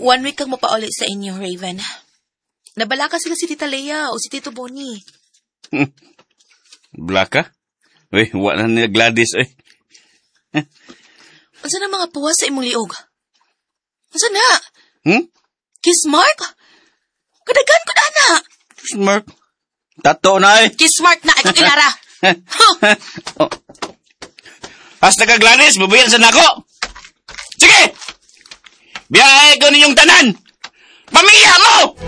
1 week kang mapauli sa inyo, Raven. Nabalaka sila si Tita Leia o si Tito Bonnie. Blaka? Uy, wala na Gladys, eh. Asa na mga puwas sa imong liog? Asa na? Kiss mark? Kadagan ko na na. Kiss mark? Tato na, eh. Kiss mark na, ikaw Ilara. Oh. Hasta ka, Gladys, babayan sa nako. Sige! Biyahe ko ninyong tanan! Pamilya mo!